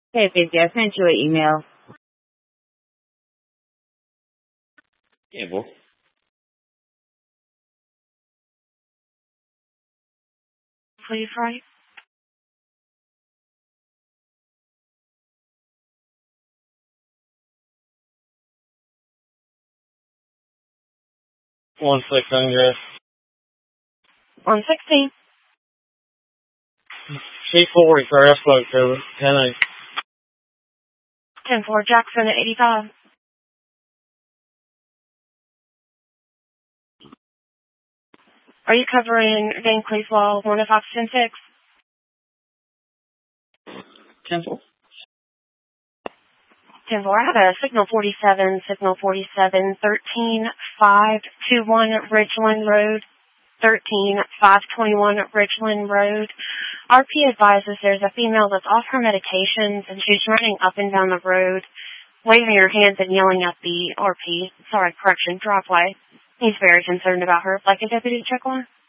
Hey, Busy, I sent you an email. Yeah, boy. Please, right? One second, yes. 116. C40 for I spoke to her. 10-8. 10-4 Jackson at 85. Are you covering Van Cleef Law 105 to 10-6? 10-4. 10-4. I have a signal 47, 13-521 Ridgeland Road. 13-521 Ridgeland Road. RP advises there's a female that's off her medications and she's running up and down the road, waving her hands and yelling at the driveway. He's very concerned about her. Like a deputy to check on her?